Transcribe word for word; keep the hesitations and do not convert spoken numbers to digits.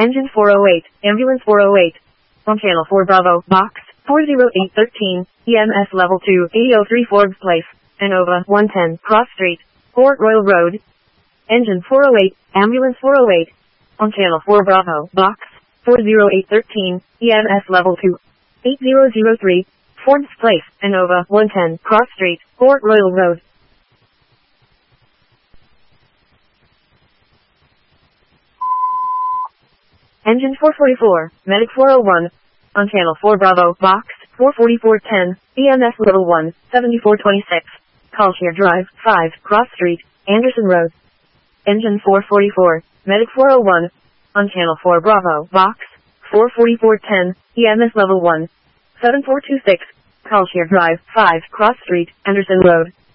Engine four oh eight, Ambulance four oh eight. On Channel four Bravo, Box four oh eight thirteen, E M S Level two, eight oh three Forbes Place, Inova one ten, Cross Street, Port Royal Road. Engine four oh eight, Ambulance four oh eight. On Channel four Bravo, Box four oh eight thirteen, E M S Level two, eight oh oh three, Forbes Place, Inova one ten, Cross Street, Port Royal Road. Engine four forty-four, Medic four oh one. On Channel four Bravo, Box four forty-four ten, E M S Level one, seventy-four twenty-six, Colshire Drive, five, Cross Street, Anderson Road. Engine four forty-four, Medic four oh one. On Channel four Bravo, Box four forty-four ten, E M S Level one, seven four two six, Colshire Drive, five, Cross Street, Anderson Road.